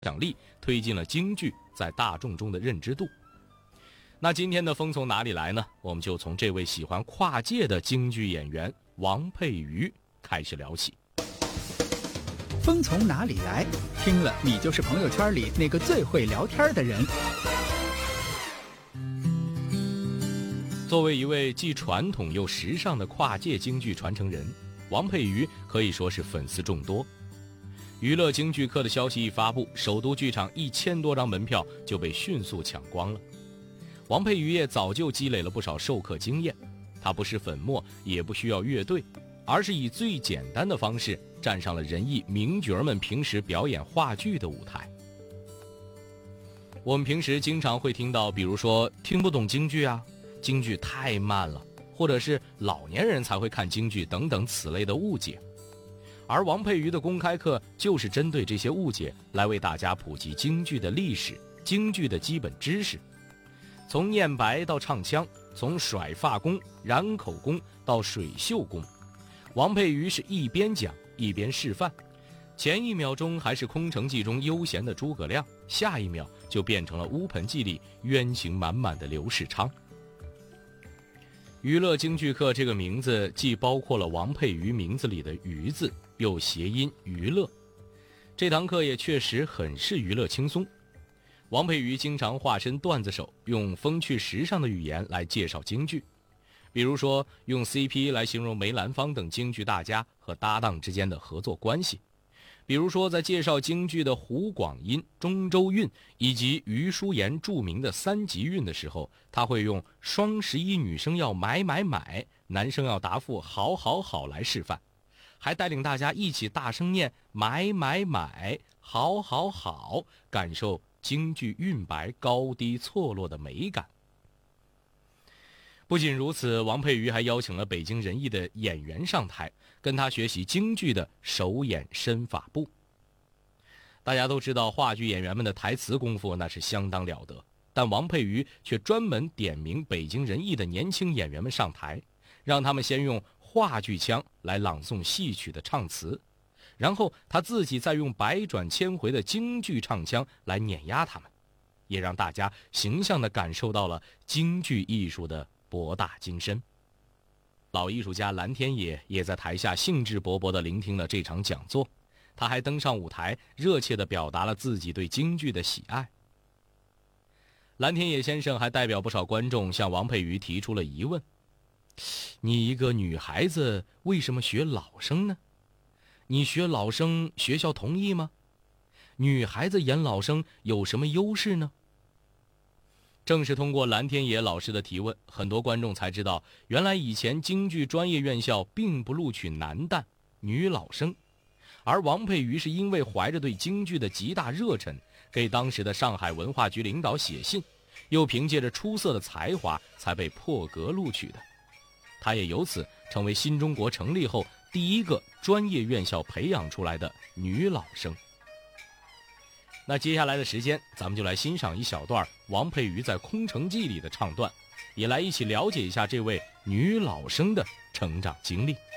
响力，推进了京剧在大众中的认知度。那今天的风从哪里来呢？我们就从这位喜欢跨界的京剧演员王佩瑜开始聊起。 风从哪里来？听了你就是朋友圈里那个最会聊天的人。 作为一位既传统又时尚的跨界京剧传承人，王佩瑜可以说是粉丝众多。娱乐京剧课的消息一发布，首都剧场1000多张门票就被迅速抢光了。王佩瑜也早就积累了不少授课经验，他不施粉墨，也不需要乐队，而是以最简单的方式站上了人艺名角们平时表演话剧的舞台。我们平时经常会听到，比如说听不懂京剧啊，京剧太慢了，或者是老年人才会看京剧等等此类的误解。而王佩瑜的公开课就是针对这些误解来为大家普及京剧的历史、京剧的基本知识。从念白到唱腔，从甩发功、染口功到水袖功，王佩瑜是一边讲一边示范。前一秒钟还是空城计中悠闲的诸葛亮，下一秒就变成了乌盆记里冤情满满的刘世昌。娱乐京剧课这个名字既包括了王佩瑜名字里的瑜字，又谐音娱乐。这堂课也确实很是娱乐轻松。王佩瑜经常化身段子手，用风趣时尚的语言来介绍京剧，比如说用 CP 来形容梅兰芳等京剧大家和搭档之间的合作关系，比如说在介绍京剧的湖广音、中州韵以及余淑妍著名的3级韵的时候，他会用双11女生要买买买，男生要答复好好好来示范，还带领大家一起大声念买买买，好好好，感受京剧韵白高低错落的美感。不仅如此，王佩瑜还邀请了北京人艺的演员上台，跟他学习京剧的手眼身法步。大家都知道话剧演员们的台词功夫那是相当了得，但王佩瑜却专门点名北京人艺的年轻演员们上台，让他们先用话剧腔来朗诵戏曲的唱词，然后他自己再用百转千回的京剧唱腔来碾压他们，也让大家形象地感受到了京剧艺术的博大精深。老艺术家蓝天野也在台下兴致勃勃地聆听了这场讲座，他还登上舞台，热切地表达了自己对京剧的喜爱。蓝天野先生还代表不少观众向王佩瑜提出了疑问：你一个女孩子为什么学老生呢？你学老生学校同意吗？女孩子演老生有什么优势呢？正是通过蓝天野老师的提问，很多观众才知道，原来以前京剧专业院校并不录取男旦、女老生，而王佩瑜是因为怀着对京剧的极大热忱，给当时的上海文化局领导写信，又凭借着出色的才华才被破格录取的。他也由此成为新中国成立后第一个专业院校培养出来的女老生。那接下来的时间，咱们就来欣赏一小段王佩瑜在《空城计》里的唱段，也来一起了解一下这位女老生的成长经历。